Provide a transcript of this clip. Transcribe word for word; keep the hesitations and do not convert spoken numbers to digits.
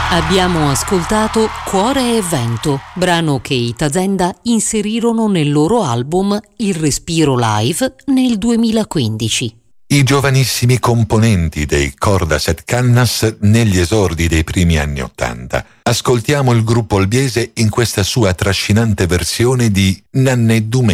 Abbiamo ascoltato Cuore e Vento, brano che i Tazenda inserirono nel loro album Il Respiro Live nel duemilaquindici. I giovanissimi componenti dei Cordaset Cannas negli esordi dei primi anni Ottanta. Ascoltiamo il gruppo olbiese in questa sua trascinante versione di Nanneddu